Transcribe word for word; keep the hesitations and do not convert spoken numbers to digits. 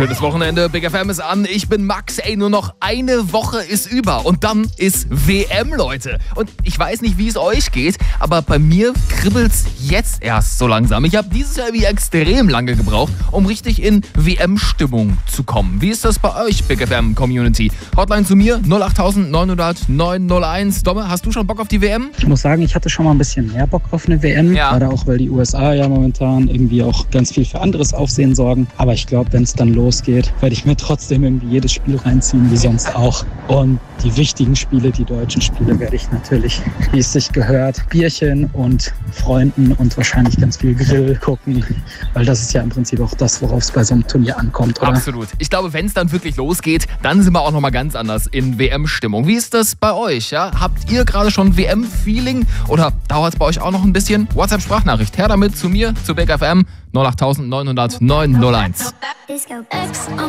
Schönes Wochenende, Big F M ist an, ich bin Max, ey, nur noch eine Woche ist über und dann ist W M, Leute. Und ich weiß nicht, wie es euch geht, aber bei mir kribbelt's jetzt erst so langsam. Ich habe dieses Jahr wie extrem lange gebraucht, um richtig in W M-Stimmung zu kommen. Wie ist das bei euch, Big F M-Community? Hotline zu mir, null acht neun null null neun null eins. Domme, hast du schon Bock auf die W M? Ich muss sagen, ich hatte schon mal ein bisschen mehr Bock auf eine W M, ja. Gerade auch, weil die U S A ja momentan irgendwie auch ganz viel für anderes Aufsehen sorgen. Aber ich glaube, wenn es dann losgeht, werde ich mir trotzdem irgendwie jedes Spiel reinziehen, wie sonst auch. Und die wichtigen Spiele, die deutschen Spiele, werde ich natürlich, wie es sich gehört, Bierchen und Freunden und wahrscheinlich ganz viel Grill gucken, weil das ist ja im Prinzip auch das, worauf es bei so einem Turnier ankommt, oder? Absolut. Ich glaube, wenn es dann wirklich losgeht, dann sind wir auch nochmal ganz anders in W M-Stimmung. Wie ist das bei euch? Ja? Habt ihr gerade schon W M-Feeling oder dauert es bei euch auch noch ein bisschen? WhatsApp-Sprachnachricht, her damit zu mir, zu Big F M, null acht neun null null neun null eins.